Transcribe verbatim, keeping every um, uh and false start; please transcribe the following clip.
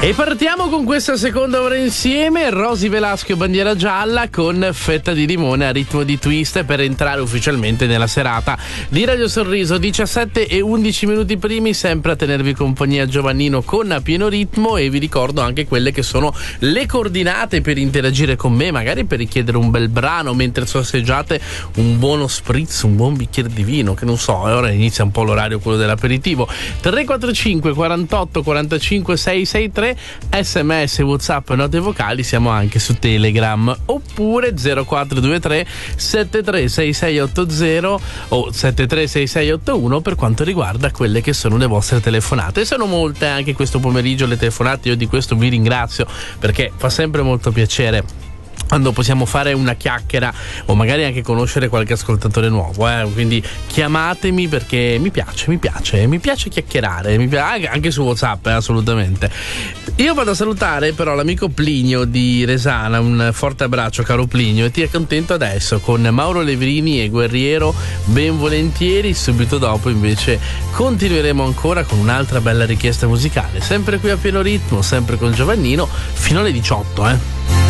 E partiamo con questa seconda ora insieme. Rosy Velasco, bandiera gialla, con Fetta di limone a ritmo di twist, per entrare ufficialmente nella serata di Radio Sorriso. Diciassette e undici minuti primi, sempre a tenervi compagnia Giovannino con A Pieno Ritmo, e vi ricordo anche quelle che sono le coordinate per interagire con me, magari per richiedere un bel brano mentre sorseggiate un buono spritz, un buon bicchiere di vino, che non so, ora inizia un po' l'orario, quello dell'aperitivo. Tre quattro cinque quarantotto quarantacinque seicentosessantatré, sms, whatsapp, note vocali. Siamo anche su Telegram, oppure zero quattro due tre sette tre sei sei otto zero o sette tre sei sei otto uno per quanto riguarda quelle che sono le vostre telefonate. Sono molte anche questo pomeriggio le telefonate, io di questo vi ringrazio, perché fa sempre molto piacere quando possiamo fare una chiacchiera o magari anche conoscere qualche ascoltatore nuovo, eh? Quindi chiamatemi, perché mi piace, mi piace, mi piace chiacchierare, mi piace, anche su WhatsApp, eh, assolutamente. Io vado a salutare però l'amico Plinio di Resana, un forte abbraccio caro Plinio, e ti accontento adesso con Mauro Levrini e Guerriero, ben volentieri. Subito dopo invece continueremo ancora con un'altra bella richiesta musicale, sempre qui a Pieno Ritmo, sempre con Giovannino, fino alle diciotto, eh.